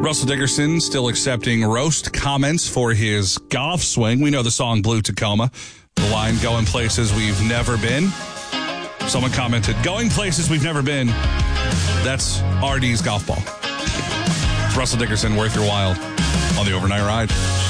Russell Dickerson still accepting roast comments for his golf swing. We know the song Blue Tacoma. The line, going places we've never been. Someone commented, going places we've never been. That's RD's golf ball. It's Russell Dickerson, worth your while on the Overnight Ride.